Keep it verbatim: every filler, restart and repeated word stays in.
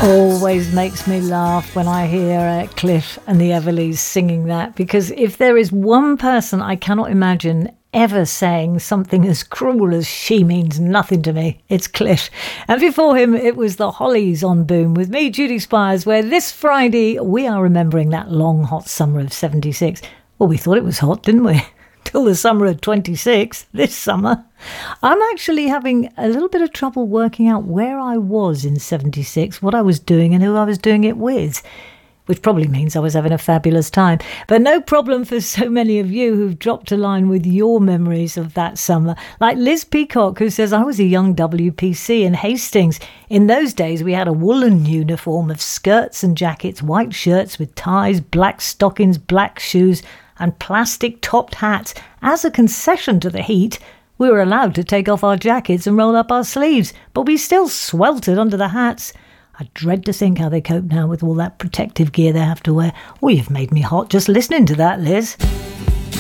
Always makes me laugh when I hear uh, Cliff and the Everleys singing that, because if there is one person I cannot imagine ever saying something as cruel as "she means nothing to me," it's Cliff. And before him, it was the Hollies on Boom with me, Judy Spires, where this Friday we are remembering that long, hot summer of seventy-six. Well, we thought it was hot, didn't we? Till the summer of twenty-six, this summer. I'm actually having a little bit of trouble working out where I was in seventy-six, what I was doing and who I was doing it with, which probably means I was having a fabulous time. But no problem for so many of you who've dropped a line with your memories of that summer. Like Liz Peacock, who says, I was a young W P C in Hastings. In those days, we had a woolen uniform of skirts and jackets, white shirts with ties, black stockings, black shoes, and plastic-topped hats. As a concession to the heat, we were allowed to take off our jackets and roll up our sleeves, but we still sweltered under the hats. I dread to think how they cope now with all that protective gear they have to wear. Oh, you've made me hot just listening to that, Liz.